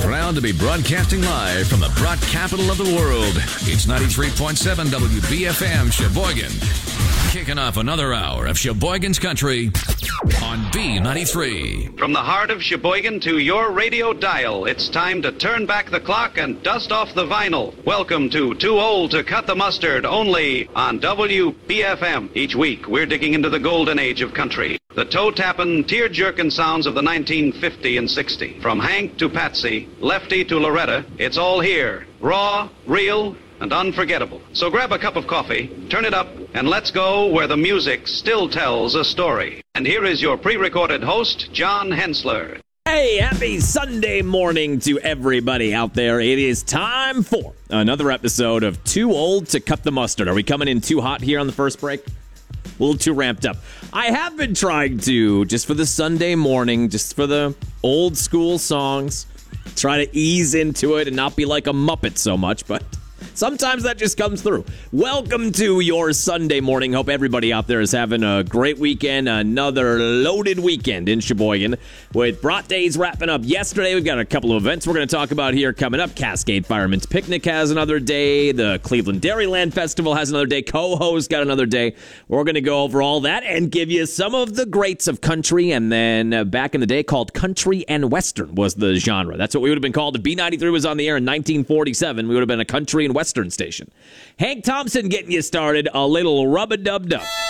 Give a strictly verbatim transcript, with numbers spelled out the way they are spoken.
Proud to be broadcasting live from the broad capital of the world. It's ninety-three point seven W B F M Sheboygan. Kicking off another hour of Sheboygan's Country on B ninety-three. From the heart of Sheboygan to your radio dial, it's time to turn back the clock and dust off the vinyl. Welcome to Too Old to Cut the Mustard, only on W B F M. Each week, we're digging into the golden age of country. The toe-tapping, tear-jerking sounds of the nineteen fifty and sixty. From Hank to Patsy, Lefty to Loretta, it's all here. Raw, real, and unforgettable. So grab a cup of coffee, turn it up, and let's go where the music still tells a story. And here is your pre-recorded host, John Hensler. Hey, happy Sunday morning to everybody out there. It is time for another episode of Too Old to Cut the Mustard. Are we coming in too hot here on the first break? A little too ramped up. I have been trying to, just for the Sunday morning, just for the old school songs, try to ease into it and not be like a Muppet so much, but sometimes that just comes through. Welcome to your Sunday morning. Hope everybody out there is having a great weekend. Another loaded weekend in Sheboygan with Brat Days wrapping up yesterday. We've got a couple of events we're going to talk about here coming up. Cascade Fireman's Picnic has another day. The Cleveland Dairyland Festival has another day. Coho's got another day. We're going to go over all that and give you some of the greats of country. And then uh, back in the day, called country and western was the genre. That's what we would have been called if B ninety-three was on the air in nineteen forty-seven. We would have been a country and western station. Hank Thompson getting you started. A little rub-a-dub-dub.